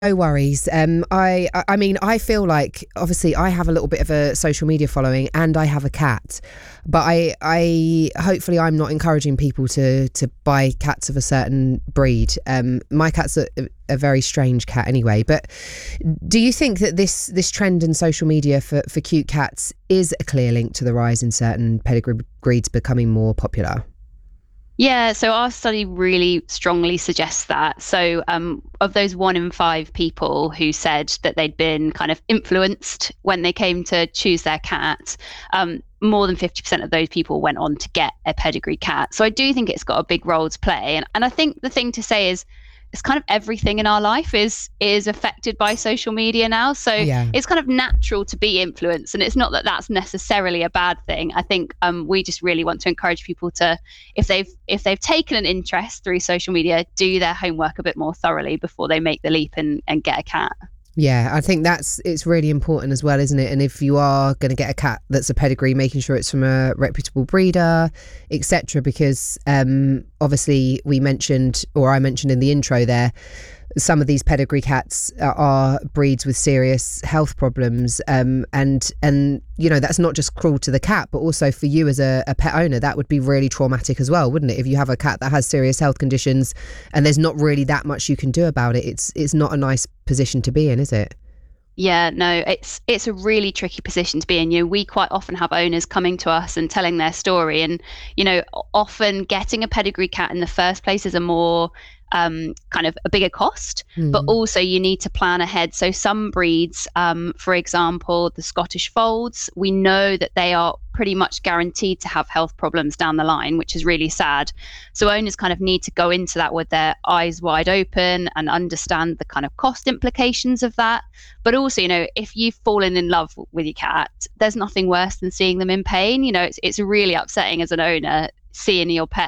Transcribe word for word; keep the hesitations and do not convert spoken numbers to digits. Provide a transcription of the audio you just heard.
No worries. Um, I, I I mean, I feel like obviously I have a little bit of a social media following, and I have a cat, but I, I hopefully I'm not encouraging people to to buy cats of a certain breed. Um, my cat's a, a very strange cat anyway. But do you think that this this trend in social media for for cute cats is a clear link to the rise in certain pedigree breeds becoming more popular? Yeah, so our study really strongly suggests that. So, um, of those one in five people who said that they'd been kind of influenced when they came to choose their cat, um, more than fifty percent of those people went on to get a pedigree cat. So I do think it's got a big role to play. And, and I think the thing to say is it's kind of everything in our life is is affected by social media now. So Yeah. it's kind of natural to be influenced, and it's not that that's necessarily a bad thing. I think um, we just really want to encourage people to, if they've if they've taken an interest through social media, do their homework a bit more thoroughly before they make the leap and, and get a cat. Yeah, I think that's it's really important as well, isn't it? And if you are going to get a cat that's a pedigree, making sure it's from a reputable breeder, et cetera. Because um, obviously we mentioned, or I mentioned in the intro there, some of these pedigree cats are, are breeds with serious health problems, um, and and you know that's not just cruel to the cat, but also for you as a, a pet owner, that would be really traumatic as well, wouldn't it? If you have a cat that has serious health conditions and there's not really that much you can do about it, it's it's not a nice position to be in, is it? Yeah, no, it's it's a really tricky position to be in. You know, we quite often have owners coming to us and telling their story, and you know, o- often getting a pedigree cat in the first place is a more um, kind of a bigger cost, but Mm. also you need to plan ahead. So some breeds, um, for example, the Scottish Folds, we know that they are pretty much guaranteed to have health problems down the line, which is really sad. So owners kind of need to go into that with their eyes wide open and understand the kind of cost implications of that. But also, you know, if you've fallen in love with your cat, there's nothing worse than seeing them in pain. You know, it's it's really upsetting as an owner seeing your pet